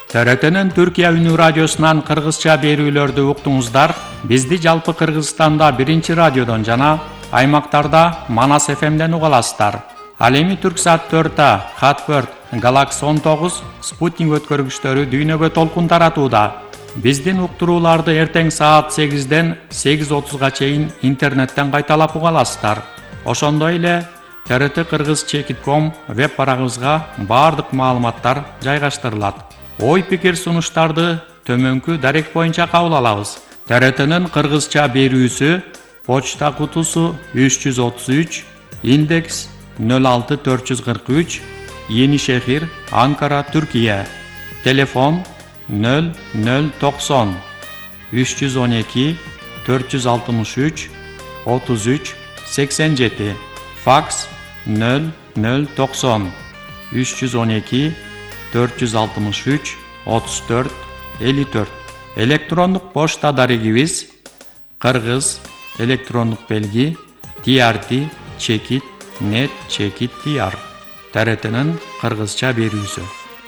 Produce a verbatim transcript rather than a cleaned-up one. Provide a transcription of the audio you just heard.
Т Р Т'нин Түркия үнүү радиосунан кыргызча берүүлөрдү уктуңуздар. Бизди жалпы Кыргызстанда биринчи радиодон жана аймактарда Манас эф эмден уга аласыздар. Ал эми Түрксат төрт А, Хатберт, Галакс он тогуз, Спутник өткөргүчтөрү дүйнөгө толкун таратууда. Биздин уктурууларды эртең саат сегизден сегиз отузга чейин интернеттен кайталап уга аласыздар. Ошондой эле Т Р Т кыргыз чекит точка ком веб барагыбызга баардык маалыматтар жайгаштырылат. Ой пикир сунуштарды төмөнкү дарек боюнча кабыл алабыз. Т Р Т'нин кыргызча берүүсү почта кутусу үч жүз отуз үч, индекс нөл алты төрт жүз кырк үч, Енишехир, Анкара, Түркия. Телефон нөл нөл токсон үч жүз он эки төрт жүз алтымыш үч отуз үч сексен жети. Факс нөл нөл токсон үч жүз он эки төрт жүз алтымыш үч отуз төрт элүү төрт. Электрондук почта дарегибиз кыргыз электрондук белги ти ар ти чекит нет чекит ти ар. Т Р Т'нин кыргызча берүүсү.